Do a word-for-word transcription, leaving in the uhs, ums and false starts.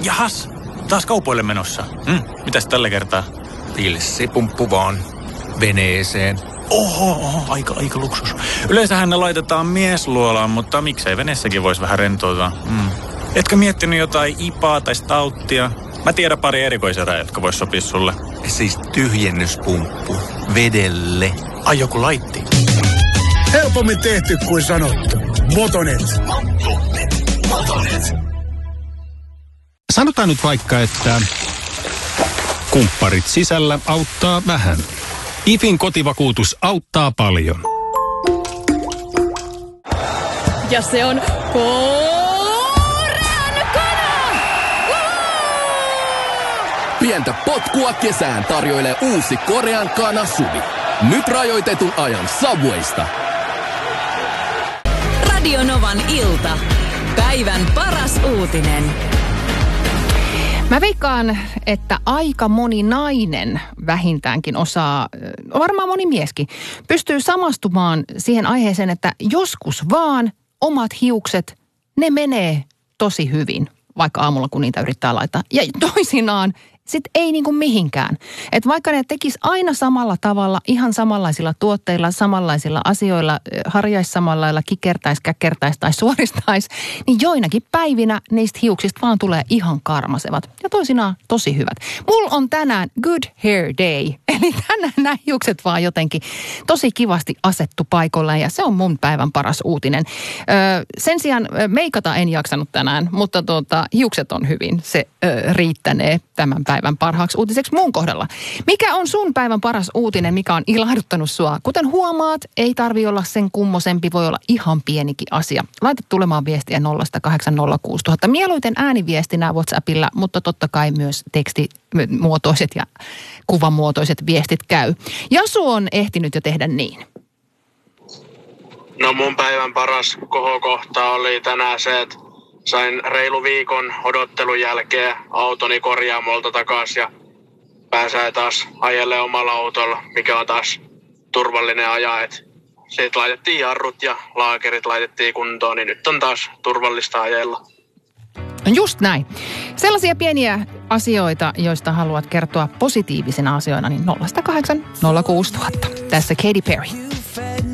Jahas, taas kaupoille menossa. Mm, mitäs tällä kertaa? Pilssipumppu vaan veneeseen. Oho, oho, aika, aika luksus. Yleensähän ne laitetaan miesluolaan, mutta miksei veneessäkin voisi vähän rentoutua. Mm. Etkö miettinyt jotain ipaa tai stauttia? Mä tiedän pari erikoiserää, jotka vois sopia sulle. Siis tyhjennyspumppu vedelle. Ai joku laitti. Helpommin tehty kuin sanottu. Motonet. Motonet. Sanotaan nyt vaikka, että kumpparit sisällä auttaa vähän. IFin kotivakuutus auttaa paljon. Ja se on Korean. Pientä potkua kesään tarjoilee uusi Korean kana suvi. Nyt rajoitetun ajan Subwaysta. Radio Novan ilta. Päivän paras uutinen. Mä veikkaan, että aika moni nainen vähintäänkin osaa, varmaan moni mieskin, pystyy samastumaan siihen aiheeseen, että joskus vaan omat hiukset, ne menee tosi hyvin, vaikka aamulla kun niitä yrittää laittaa. Ja toisinaan sitten ei niinku mihinkään. Että vaikka ne tekisi aina samalla tavalla, ihan samanlaisilla tuotteilla, samanlaisilla asioilla, harjaisi samalla lailla, kikertäisi, käkertäisi tai suoristaisi, niin joinakin päivinä niistä hiuksista vaan tulee ihan karmasevat. Ja toisinaan tosi hyvät. Mulla on tänään good hair day. Eli tänään nämä hiukset vaan jotenkin tosi kivasti asettu paikoilleen ja se on mun päivän paras uutinen. Öö, sen sijaan meikata en jaksanut tänään, mutta tuota, hiukset on hyvin. Se öö, riittänee tämän päivän parhaaksi uutiseksi mun kohdalla. Mikä on sun päivän paras uutinen, mikä on ilahduttanut sua? Kuten huomaat, ei tarvi olla sen kummosempi, voi olla ihan pienikin asia. Laita tulemaan viestiä nolla kahdeksan nolla kuusi nolla nolla nolla. Mieluiten ääniviestinä WhatsAppilla, mutta totta kai myös tekstimuotoiset ja kuvamuotoiset viestit käy. Jasu on ehtinyt jo tehdä niin. No mun päivän paras kohokohta oli tänään se, että sain reilu viikon odottelun jälkeen autoni korjaamolta takaisin ja pääsee taas ajelee omalla autolla, mikä on taas turvallinen ajaa. Sitten laitettiin jarrut ja laakerit laitettiin kuntoon, niin nyt on taas turvallista ajella. Just näin. Sellaisia pieniä asioita, joista haluat kertoa positiivisina asioina, niin nolla kahdeksan nolla kuusi nolla nolla nolla. Tässä Katy Perry.